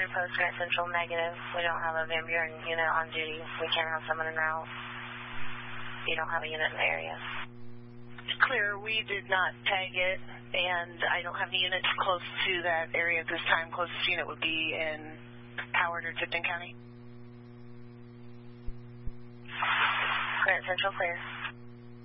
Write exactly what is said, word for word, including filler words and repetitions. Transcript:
Crew Post, Grant Central, negative. We don't have a Van Buren unit on duty. We can't have someone in route. You don't have a unit in the area. Clear, we did not tag it, and I don't have any units close to that area at this time. Closest unit would be in Howard or Tipton County. Grant Central, clear.